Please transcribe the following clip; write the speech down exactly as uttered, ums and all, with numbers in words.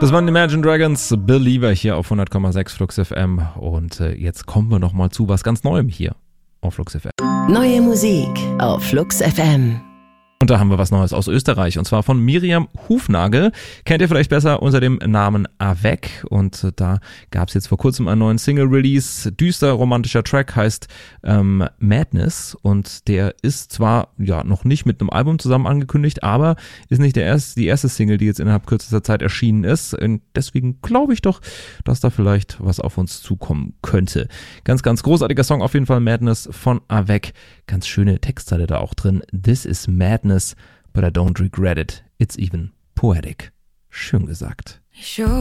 Das waren Imagine Dragons, Believer hier auf hundert Komma sechs Flux F M. Und äh, jetzt kommen wir nochmal zu was ganz Neuem hier auf Flux F M. Neue Musik auf Flux F M. Und da haben wir was Neues aus Österreich, und zwar von Miriam Hufnagel. Kennt ihr vielleicht besser unter dem Namen Avec. Und äh, da gab es jetzt vor kurzem einen neuen Single-Release. Düster romantischer Track, heißt ähm, Madness. Und der ist zwar ja noch nicht mit einem Album zusammen angekündigt, aber ist nicht der erste, die erste Single, die jetzt innerhalb kürzester Zeit erschienen ist. Und deswegen glaube ich doch, dass da vielleicht was auf uns zukommen könnte. Ganz, ganz großartiger Song auf jeden Fall, Madness von Avec. Ganz schöne Textzeile da auch drin. This is madness, but I don't regret it. It's even poetic. Schön gesagt. Show